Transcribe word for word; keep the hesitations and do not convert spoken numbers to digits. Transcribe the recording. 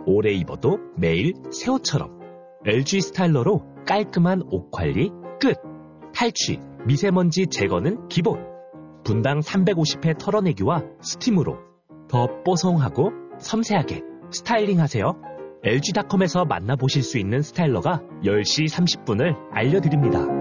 오래 입어도 매일 새 옷처럼. 엘지 스타일러로 깔끔한 옷 관리 끝. 탈취, 미세먼지 제거는 기본. 분당 삼백오십 회 털어내기와 스팀으로 더 뽀송하고 섬세하게 스타일링 하세요. 엘지닷컴에서 만나보실 수 있는 스타일러가 열 시 삼십 분을 알려드립니다.